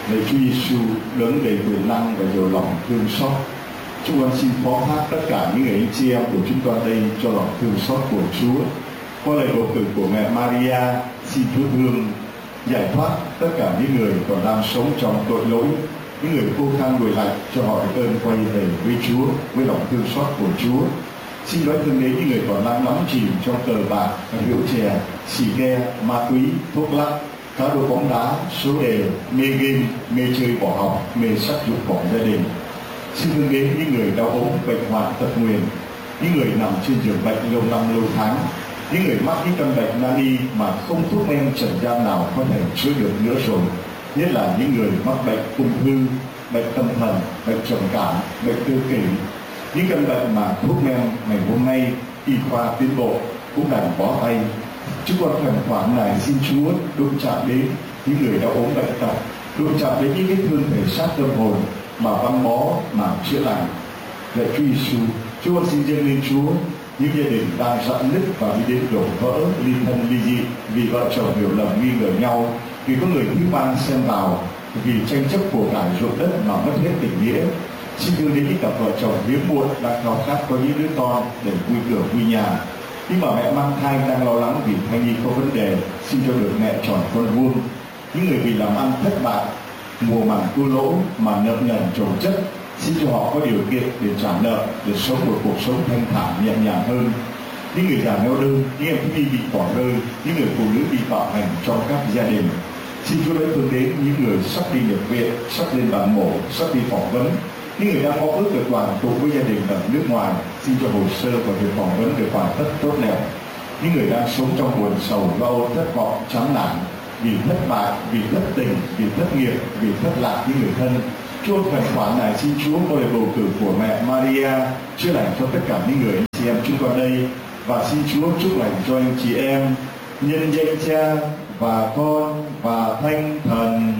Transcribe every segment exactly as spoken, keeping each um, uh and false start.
Lạy Chúa Giêsu đấng đầy quyền năng và giàu lòng thương xót, chúng con xin phó thác tất cả những người anh chị em của chúng con đây cho lòng thương xót của Chúa. Qua lời bầu cử của mẹ Maria, xin Chúa thương giải thoát tất cả những người còn đang sống trong tội lỗi, những người khô khan nguội lạnh, cho họ được ơn quay về với Chúa với lòng thương xót của Chúa. Xin nói thương đến những người còn đang đắm chìm trong cờ bạc, rượu chè, xì ke, ma túy, thuốc lắc, cá độ bóng đá, số đề, mê game, mê chơi bỏ học, mê sắc dục vọng gia đình. Xin thương đến những người đau ốm, bệnh hoạn, tật nguyền, những người nằm trên giường bệnh lâu năm lâu tháng, những người mắc những căn bệnh nan y mà không thuốc men trần gian nào có thể chữa được nữa rồi. Nhất là những người mắc bệnh ung thư, bệnh tâm thần, bệnh trầm cảm, bệnh tự kỷ, những căn bệnh mà thuốc men ngày hôm nay y khoa tiến bộ cũng đành bó tay. Chúng con khẩn khoản này xin Chúa đụng chạm đến những người đau ốm bệnh tật, đụng chạm đến những vết thương thể xác tâm hồn mà băng bó mà chữa lành. Lạy Chúa Giêsu, chúng con xin dâng lên Chúa những gia đình đang rạn nứt và đi đến đổ vỡ, ly thân ly dị vì vợ chồng hiểu lầm nghi ngờ nhau, vì có người thứ ba xen vào, vì tranh chấp của cải ruộng đất mà mất hết tình nghĩa. Xin thương đến những cặp vợ chồng hiếm muộn đang khao khát có những đứa con để vui cửa vui nhà, nhưng mà mẹ mang thai đang lo lắng vì thai nhi có vấn đề, xin cho được mẹ tròn con vuông. Những người vì làm ăn thất bại, mùa màng thua lỗ mà nợ nần chồng chất, xin cho họ có điều kiện để trả nợ, để sống một cuộc sống thanh thản nhẹ nhàng hơn. Những người già neo đơn, những em thiếu nhi bị bỏ rơi, những người phụ nữ bị bạo hành trong các gia đình, xin Chúa đã hướng đến những người sắp đi nhập viện, sắp lên bàn mổ, sắp đi phỏng vấn, những người đang có ước được đoàn tụ với gia đình ở nước ngoài, xin cho hồ sơ và việc phỏng vấn được hoàn tất tốt đẹp. Những người đang sống trong buồn sầu lo âu, thất vọng, chán nản vì thất bại, vì thất tình, vì thất nghiệp, vì thất lạc những người thân, Chúa khẩn khoản này xin Chúa qua lời bầu cử của mẹ Maria chữa lành cho tất cả những người anh chị em chúng con đây, và xin Chúa chúc lành cho anh chị em nhân danh Cha và Con và Thánh Thần.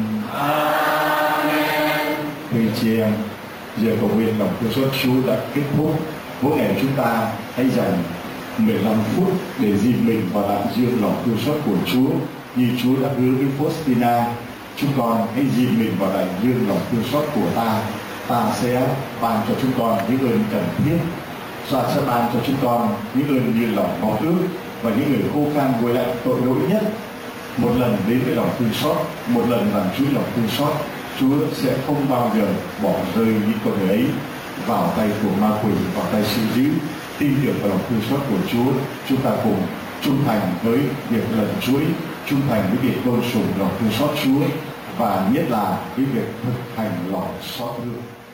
Amen. Thưa chị em, giờ cầu nguyện lòng thương xót Chúa đã kết thúc. Mỗi ngày chúng ta hãy dành mười lăm phút để dìm mình vào đại dương lòng thương xót của Chúa, như Chúa đã hứa với Faustina. Chúng con hãy dìm mình vào đại dương lòng thương xót của ta. Ta sẽ ban cho chúng con những ơn cần thiết. Ta sẽ ban cho chúng con những ơn như lòng mong ước, và những người khô khan nguội lạnh tội lỗi nhất một lần đến với lòng thương xót, một lần làm Chúa lòng thương xót, Chúa sẽ không bao giờ bỏ rơi những con người ấy vào tay của ma quỷ, vào tay sự dữ. Tin tưởng vào lòng thương xót của Chúa, chúng ta cùng trung thành với việc lần chuỗi, trung thành với việc tôn sùng lòng thương xót Chúa, và nhất là cái việc thực hành lòng xót thương.